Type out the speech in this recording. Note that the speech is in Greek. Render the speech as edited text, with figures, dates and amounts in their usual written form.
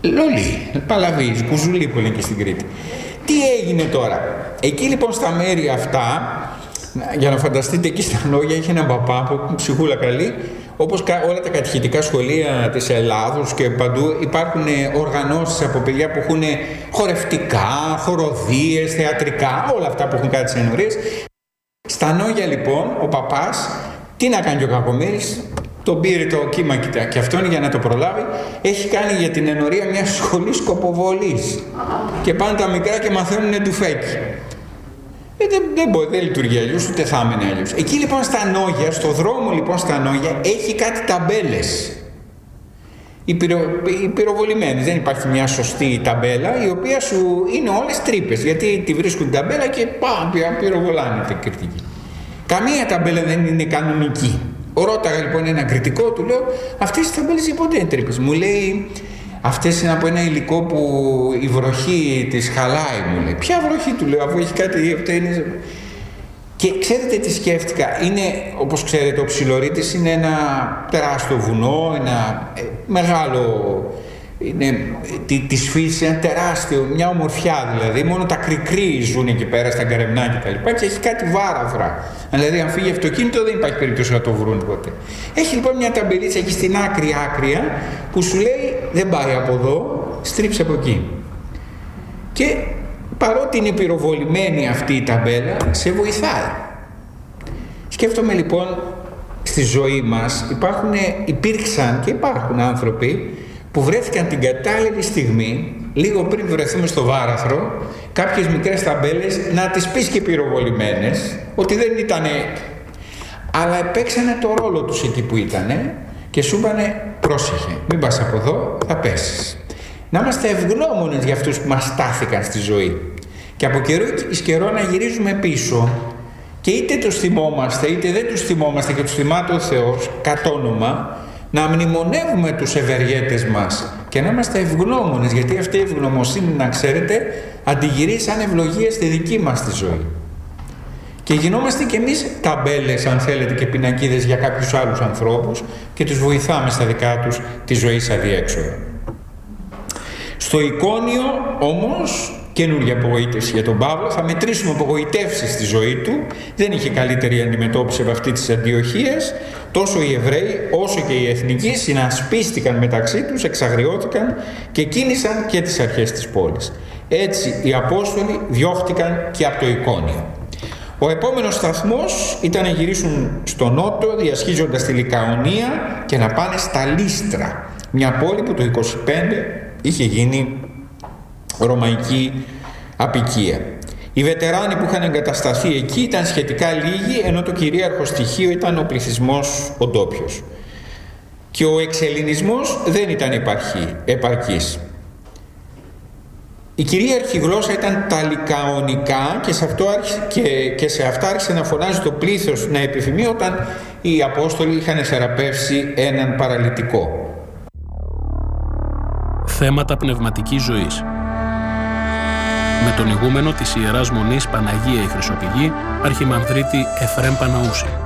Λολί, Παλαβής, Κουζουλή που λένε και στην Κρήτη. Τι έγινε τώρα? Εκεί λοιπόν στα μέρη αυτά, για να φανταστείτε, εκεί στα Νόγια είχε έναν παπά που ψυχούλα καλή, όπως όλα τα κατηχητικά σχολεία της Ελλάδος και παντού υπάρχουν οργανώσεις από παιδιά που έχουν χορευτικά, χοροδίες, θεατρικά, όλα αυτά που έχουν κάτι σε ενορίες. Στα Νόγια λοιπόν ο παπάς, τι να κάνει και ο κακομοίρης, τον πήρε το κύμα και αυτόν για να το προλάβει, έχει κάνει για την ενορία μια σχολή σκοποβολής και πάνε τα μικρά και μαθαίνουν ντουφέκι. Δεν λειτουργεί αλλιώς, ούτε θα έμενε αλλιώς. Εκεί λοιπόν στα Νόγια, στο δρόμο λοιπόν στα Νόγια, έχει κάτι ταμπέλες. Οι πυροβολημένες, δεν υπάρχει μια σωστή ταμπέλα, η οποία σου είναι όλες τρύπες, γιατί τη βρίσκουν την ταμπέλα και πυροβολάνε την κριτική. Καμία ταμπέλα δεν είναι κανονική. Ρώταγα λοιπόν ένα κριτικό, του λέω, αυτές οι ταμπέλες ποτέ είναι τρύπες? Μου λέει, αυτές είναι από ένα υλικό που η βροχή της χαλάει, μου λέει. Ποια βροχή, του λέω, αφού έχει κάτι, αυτά είναι... Και ξέρετε τι σκέφτηκα? Είναι, όπως ξέρετε, ο Ψιλορίτης είναι ένα τεράστιο βουνό, ένα μεγάλο, είναι της φύσης, ένα τεράστιο, μια ομορφιά δηλαδή, μόνο τα κρικροί ζουν εκεί πέρα στα Γκαρεμνά και τα λοιπά, και έχει κάτι βάραβρα. Δηλαδή αν φύγει αυτοκίνητο δεν υπάρχει περίπτωση να το βρουν ποτέ. Έχει λοιπόν μια ταμπελίτσα εκεί στην άκρη που σου λέει δεν πάει από εδώ, στρίψε από εκεί. Και παρότι είναι πυροβολημένη αυτή η ταμπέλα, σε βοηθάει. Σκέφτομαι λοιπόν, στη ζωή μας υπήρξαν και υπάρχουν άνθρωποι που βρέθηκαν την κατάλληλη στιγμή, λίγο πριν βρεθούμε στο βάραθρο, κάποιες μικρές ταμπέλες να τις πεις και πυροβολημένες, ότι δεν ήτανε, αλλά παίξανε το ρόλο τους εκεί που ήτανε και σου είπανε πρόσεχε, μην πας από εδώ, θα πέσεις. Να είμαστε ευγνώμονες για αυτούς που μας στάθηκαν στη ζωή και από καιρό εις καιρό να γυρίζουμε πίσω και είτε τους θυμόμαστε είτε δεν τους θυμόμαστε και τους θυμάται ο Θεός κατ' όνομα, να μνημονεύουμε τους ευεργέτες μας και να είμαστε ευγνώμονες, γιατί αυτή η ευγνωμοσύνη, να ξέρετε, αντιγυρίζει σαν ευλογία στη δική μας τη ζωή. Και γινόμαστε κι εμείς ταμπέλες, αν θέλετε, και πινακίδες για κάποιους άλλους ανθρώπους και τους βοηθάμε στα δικά τους τη ζωή σαν διέξοδο. Στο εικόνιο όμως, καινούργια απογοήτευση για τον Παύλο, θα μετρήσουμε απογοητεύσεις στη ζωή του. Δεν είχε καλύτερη αντιμετώπιση από αυτή της Αντιοχίας. Τόσο οι Εβραίοι όσο και οι εθνικοί συνασπίστηκαν μεταξύ τους, εξαγριώθηκαν και κίνησαν και τις αρχές της πόλης. Έτσι οι Απόστολοι διώχτηκαν και από το εικόνιο. Ο επόμενος σταθμός ήταν να γυρίσουν στο νότο, διασχίζοντας τη Λικαονία και να πάνε στα Λίστρα, μια πόλη που το 25 είχε γίνει ρωμαϊκή αποικία. Οι βετεράνοι που είχαν εγκατασταθεί εκεί ήταν σχετικά λίγοι, ενώ το κυρίαρχο στοιχείο ήταν ο πληθυσμός ο ντόπιος. Και ο εξελληνισμός δεν ήταν επαρκής. Η κυρίαρχη γλώσσα ήταν τα λικαονικά και σε αυτά άρχισε να φωνάζει το πλήθος, να επιθυμεί, όταν οι Απόστολοι είχαν θεραπεύσει έναν παραλυτικό. Θέματα πνευματικής ζωής. Με τον ηγούμενο της Ιεράς Μονής Παναγία η Χρυσοπηγή, Αρχιμανδρίτη Εφραίμ Παναούση.